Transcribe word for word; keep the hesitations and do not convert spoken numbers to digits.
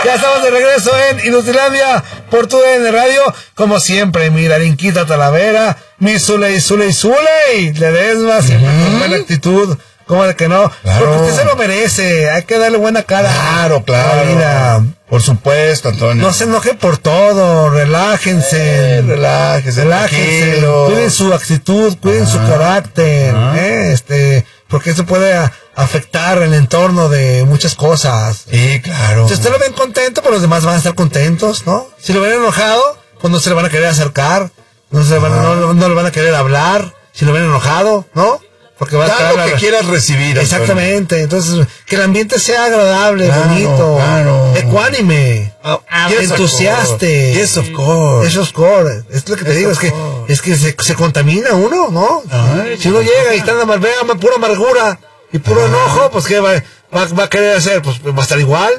Ya estamos de regreso en Inutilandia por tu D N Radio. Como siempre, mi Darinquita Talavera, mi Zuley, Zuley, Zuley Ledesma, siempre uh-huh. con buena actitud. ¿Cómo de que no? Claro. Porque usted se lo merece. Hay que darle buena cara. Claro, claro. Mira, por supuesto, Antonio. No se enoje por todo. Relájense. Eh, relájense. Relájense. Tranquilo. Cuiden su actitud, cuiden Ajá. su carácter. Ajá. Eh, este, porque eso puede a, afectar el entorno de muchas cosas. Sí, claro. Si usted lo ven contento, pues los demás van a estar contentos, ¿no? Si lo ven enojado, pues no se le van a querer acercar. No se le van, no, no, no le van a querer hablar. Si lo ven enojado, ¿no? Porque va a estar lo que la... quieras recibir. Exactamente. Antonio. Entonces, que el ambiente sea agradable, claro, bonito, claro. ecuánime, oh, yes, entusiaste. Yes, of course. Yes, of course. Es lo que te yes, digo, es que, es que se, se contamina uno, ¿no? Ay, si uno llega y está en la amargura, pura amargura y puro Ay. enojo, pues ¿qué va, va, va a querer hacer? Pues va a estar igual.